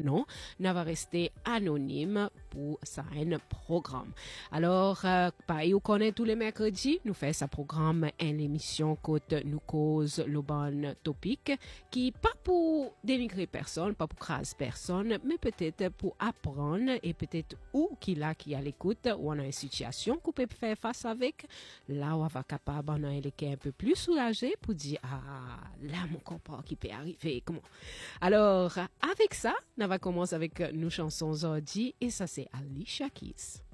non, n'a va rester anonyme pour ça un programme. Alors, pareil, on connaît tous les mercredis, nous faisons ce programme, une émission côté nous cause le bon topic, qui pas pour dénigrer personne, pas pour craser personne, mais peut-être pour apprendre et peut-être où qui a l'écoute, ou on a une situation qu'on peut faire face avec, là où on va capable, on a un peu plus soulagé pour dire, ah, là, mon compagnon qui peut arriver, comment. Alors, avec ça, on va commencer avec nos chansons aujourd'hui, et ça c'est Alicia Keys.